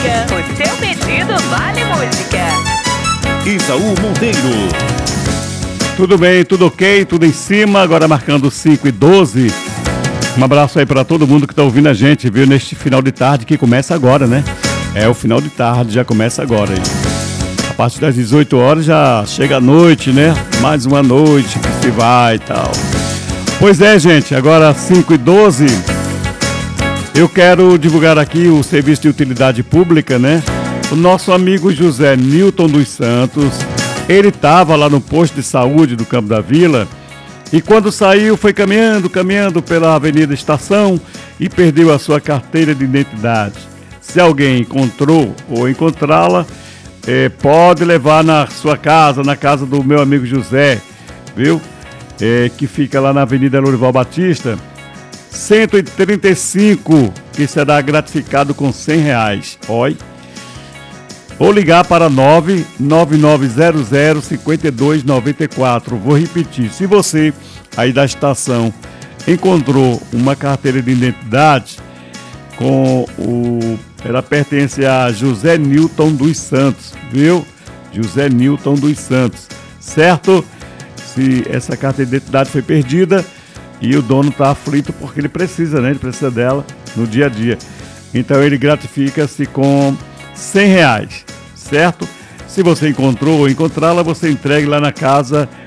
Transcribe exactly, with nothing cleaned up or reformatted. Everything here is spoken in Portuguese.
música. O seu pedido vale música. Isaú Monteiro. Tudo bem, tudo ok, tudo em cima, agora marcando cinco e doze. Um abraço aí para todo mundo que tá ouvindo a gente, viu, neste final de tarde que começa agora, né? É, o final de tarde já começa agora aí. A partir das dezoito horas já chega a noite, né? Mais uma noite que se vai e tal. Pois é, gente, agora cinco e doze. Eu quero divulgar aqui o serviço de utilidade pública, né? O nosso amigo José Nilton dos Santos, ele estava lá no posto de saúde do Campo da Vila e quando saiu foi caminhando, caminhando pela Avenida Estação e perdeu a sua carteira de identidade. Se alguém encontrou ou encontrá-la, é, pode levar na sua casa, na casa do meu amigo José, viu? É, que fica lá na Avenida Lourival Batista, cento e trinta e cinco, que será gratificado com cem reais. Oi. Ou ligar para nove nove nove zero zero cinco dois nove quatro. Vou repetir, se você aí da estação encontrou uma carteira de identidade com o... ela pertence a José Nilton dos Santos, viu? José Nilton dos Santos, certo? Se essa carteira de identidade foi perdida e o dono está aflito porque ele precisa, né? Ele precisa dela no dia a dia. Então ele gratifica-se com cem reais, certo? Se você encontrou ou encontrá-la, você entregue lá na casa